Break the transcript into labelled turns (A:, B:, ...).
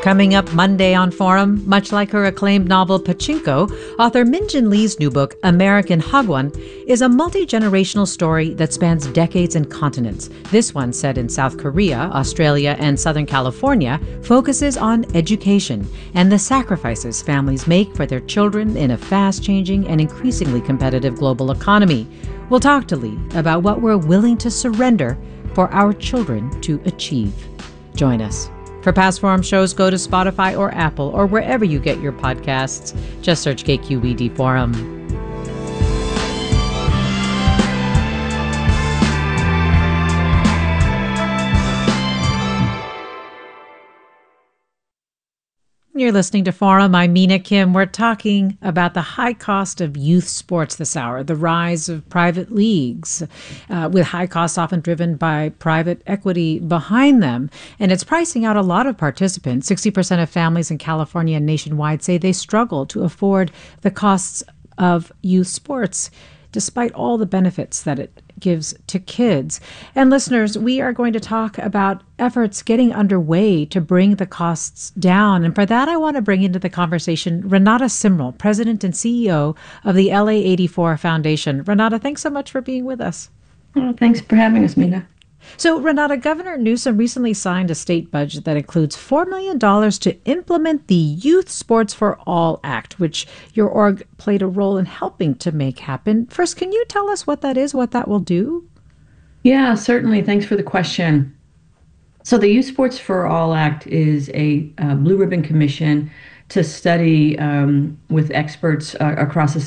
A: Coming up Monday on Forum, much like her acclaimed novel Pachinko, author Min-Jin Lee's new book, American Hagwon, is a multi-generational story that spans decades and continents. This one, set in South Korea, Australia, and Southern California, focuses on education and the sacrifices families make for their children in a fast-changing and increasingly competitive global economy. We'll talk to Lee about what we're willing to surrender for our children to achieve. Join us. For past Forum shows, go to Spotify or Apple or wherever you get your podcasts. Just search KQED Forum. You're listening to Forum. I'm Mina Kim. We're talking about the high cost of youth sports this hour, the rise of private leagues, with high costs often driven by private equity behind them. And it's pricing out a lot of participants. 60% of families in California and nationwide say they struggle to afford the costs of youth sports, despite all the benefits that it gives to kids. And listeners, we are going to talk about efforts getting underway to bring the costs down. And for that, I want to bring into the conversation Renata Simrel, President and CEO of the LA84 Foundation. Renata, thanks so much for being with us.
B: Well, thanks for having us, Mina.
A: So, Renata, Governor Newsom recently signed a state budget that includes $4 million to implement the Youth Sports for All Act, which your org played a role in helping to make happen. First, can you tell us what that is, what that will do?
B: Yeah, certainly. Thanks for the question. So the Youth Sports for All Act is a blue ribbon commission to study with experts across the